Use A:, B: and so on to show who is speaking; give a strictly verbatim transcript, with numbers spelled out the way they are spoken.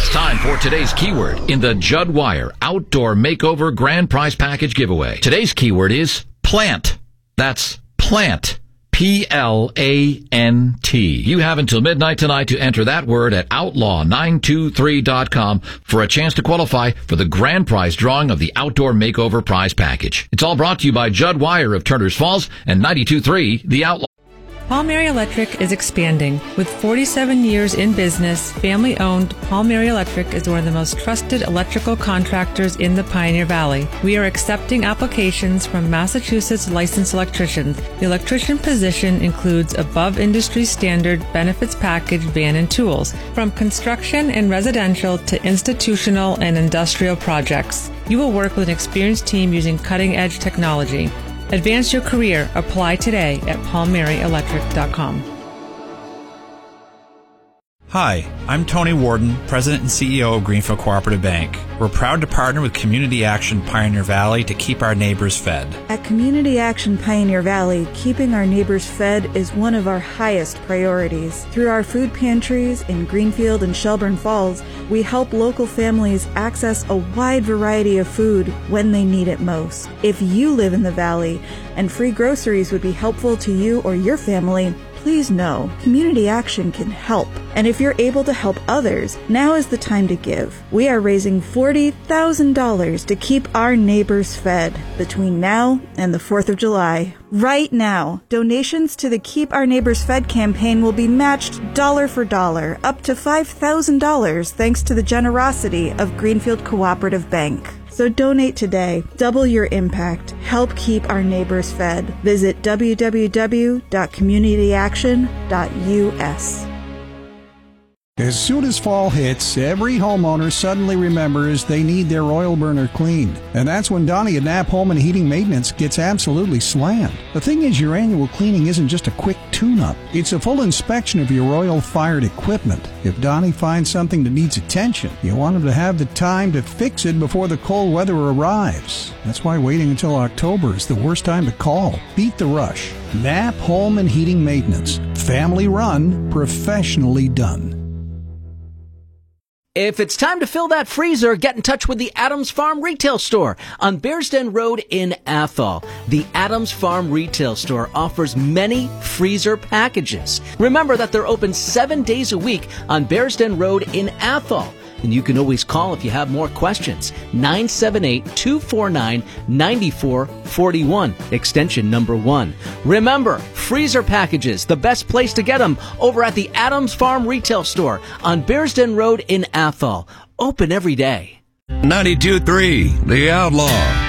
A: It's time for today's keyword in the Judd Wire Outdoor Makeover Grand Prize Package giveaway. Today's keyword is plant. That's plant. P L A N T. You have until midnight tonight to enter that word at outlaw nine two three dot com for a chance to qualify for the grand prize drawing of the Outdoor Makeover Prize Package. It's all brought to you by Judd Wire of Turners Falls and ninety-two point three The Outlaw.
B: Paul Mary Electric is expanding. With forty-seven years in business, family-owned, Paul Mary Electric is one of the most trusted electrical contractors in the Pioneer Valley. We are accepting applications from Massachusetts licensed electricians. The electrician position includes above industry standard benefits package van and tools, from construction and residential to institutional and industrial projects. You will work with an experienced team using cutting-edge technology. Advance your career. Apply today at paul mary electric dot com.
C: Hi, I'm Tony Warden, President and C E O of Greenfield Cooperative Bank. We're proud to partner with Community Action Pioneer Valley to keep our neighbors fed.
D: At Community Action Pioneer Valley, keeping our neighbors fed is one of our highest priorities. Through our food pantries in Greenfield and Shelburne Falls, we help local families access a wide variety of food when they need it most. If you live in the valley and free groceries would be helpful to you or your family, please know Community Action can help. And if you're able to help others, now is the time to give. We are raising forty thousand dollars to keep our neighbors fed between now and the fourth of July. Right now, donations to the Keep Our Neighbors Fed campaign will be matched dollar for dollar, up to five thousand dollars, thanks to the generosity of Greenfield Cooperative Bank. So donate today. Double your impact. Help keep our neighbors fed. Visit w w w dot community action dot u s.
E: As soon as fall hits, every homeowner suddenly remembers they need their oil burner cleaned. And that's when Donnie at Knapp Home and Heating Maintenance gets absolutely slammed. The thing is, your annual cleaning isn't just a quick tune-up. It's a full inspection of your oil-fired equipment. If Donnie finds something that needs attention, you want him to have the time to fix it before the cold weather arrives. That's why waiting until October is the worst time to call. Beat the rush. Knapp Home and Heating Maintenance. Family run, professionally done.
F: If it's time to fill that freezer, get in touch with the Adams Farm Retail Store on Bears Den Road in Athol. The Adams Farm Retail Store offers many freezer packages. Remember that they're open seven days a week on Bears Den Road in Athol. And you can always call if you have more questions. nine seven eight, two four nine, nine four four one, extension number one. Remember, freezer packages, the best place to get them, over at the Adams Farm Retail Store on Bears Den Road in Athol. Open every day.
G: ninety-two point three The Outlaw.